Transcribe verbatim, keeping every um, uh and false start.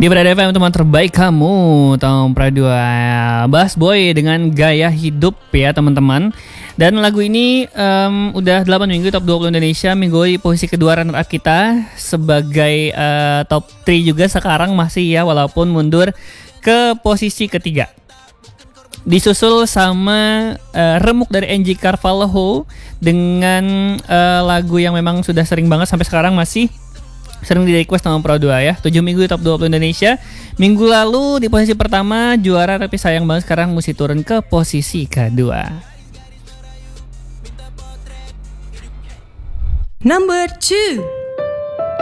Di Prada F M, teman terbaik kamu, Tom Pradua, Bass Boy dengan gaya hidup ya teman-teman. Dan lagu ini um, udah delapan minggu top dua puluh Indonesia. Minggu di posisi kedua runner up kita. Sebagai uh, top tiga juga sekarang masih ya, walaupun mundur ke posisi ketiga. Disusul sama uh, Remuk dari Angie Carvalho dengan uh, lagu yang memang sudah sering banget sampai sekarang masih sering di request sama Pro dua ya. tujuh minggu di top dua puluh Indonesia. Minggu lalu di posisi pertama juara, tapi sayang banget sekarang mesti turun ke posisi kedua. Number two.